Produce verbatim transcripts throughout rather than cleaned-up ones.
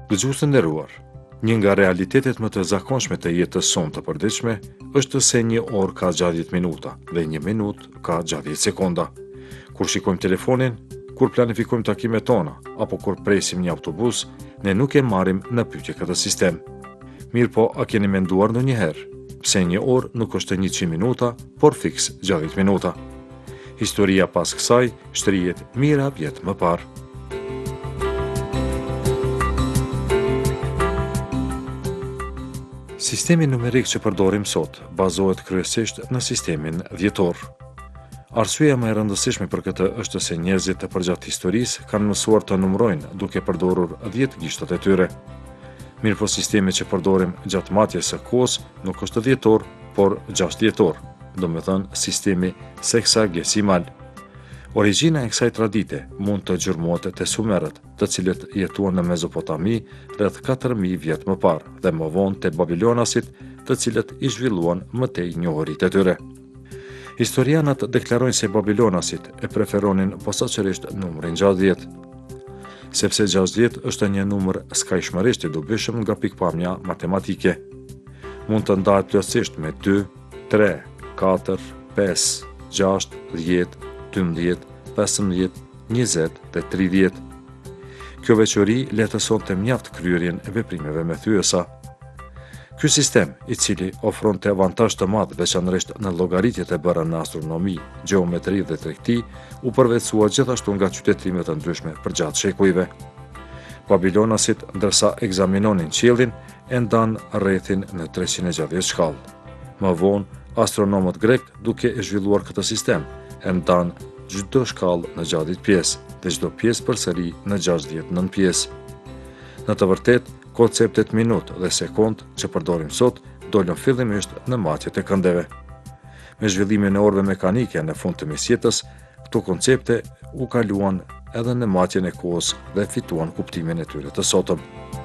Dëgjues të nderuar, një nga realitetet më të zakonshme të jetës sonë të përditshme është se një orë ka gjashtëdhjetë minuta dhe një minutë ka gjashtëdhjetë sekonda. Kur shikojmë telefonin, kur planifikojmë takimet tona, apo kur presim një autobus, ne nuk e marrim në pyetje këtë sistem. Mirë po, a keni menduar ndonjëherë pse një orë nuk është njëqind minuta, por fiks gjashtëdhjetë minuta? Historia pas kësaj shtrihet mijëra vjet më parë. Sistemi numerik që përdorim sot bazohet kryesisht në sistemin dhjetor. Arsyeja më e rëndësishme për këtë është se njerëzit përgjatë historisë kanë mësuar të numërojnë duke përdorur dhjetë gishtat e tyre. Mirëpo sistemi që përdorim gjatë matjes së kohës nuk është dhjetor, por gjashtëdhjetor, do me thënë sistemi seksagesimal. Origjina e kësaj tradite mund të gjurmohet te sumerët, të cilët jetuan në Mezopotami rreth katër mijë vjet më parë dhe më vonë te babilonasit, të cilët i zhvilluan më tej njohuritë e tyre. Historianët deklarojnë se babilonasit e preferonin posaçërisht numrin gjashtëdhjetë, sepse gjashtëdhjetë është një numër skajshmërisht i dobishëm nga pikpamja matematike. Mund të ndahet plotësisht me dy, tre, katër, pesë, gjashtë, dhjetë, dymbëdhjetë, pesëmbëdhjetë, njëzet dhe tridhjetë. Kjo veçori lehtësonte mjaft kryerjen e veprimeve me thyesa. Ky sistem, i cili ofronte avantazh të madh veçanërisht në llogaritjet e bëra në astronomi, gjeometri dhe tregti, u përvetsua gjithashtu nga qytetrime të ndryshme përgjatë shekujve. Babilonasit, ndërsa ekzaminonin qiellin, e ndan rrethin në treqind e gjashtëdhjetë shkallë. Më vonë, astronomët grek, duke e zhvilluar këtë sistem, e ndan çdo shkallë në gjashtëdhjetë pjesë dhe çdo pjesë përsëri në gjashtëdhjetë nëntë pjesë. Në të vërtetë, konceptet minutë dhe sekond që përdorim sot dolën fillimisht në matjet e këndeve. Me zhvillimin e orëve mekanike në fund të mesjetës, këto koncepte u kaluan edhe në matjen e kohës dhe fituan kuptimin e tyre të sotëm.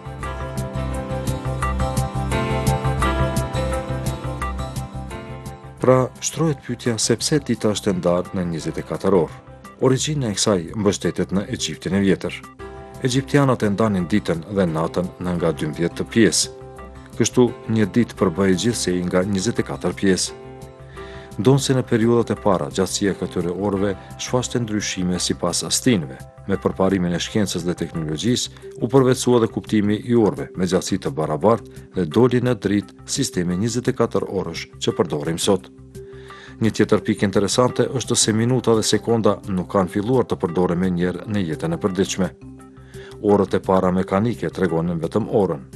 Pra, shtrohet pyetja se pse dita është e ndarë në njëzet e katër orë. Origjina e kësaj mbështetet në Egjiptin e vjetër. Egjiptianët e ndanin ditën dhe natën në nga dymbëdhjetë pjesë. Kështu, një ditë përbëhej gjithsej nga njëzet e katër pjesë. Ndonë se në periudat e para, gjatësia e këtyre orëve shfaqte ndryshime sipas stinëve. Me përparimin e shkencës dhe teknologjisë, u përvetsua dhe kuptimi i orëve me gjatësi të barabartë dhe doli në dritë sistemi njëzet e katër orësh që përdorim sot. Një tjetër pikë interesante është se minuta dhe sekonda nuk kanë filluar të përdoren më njëherë në jetën e përditshme. Orët e para mekanike tregonin vetëm orën,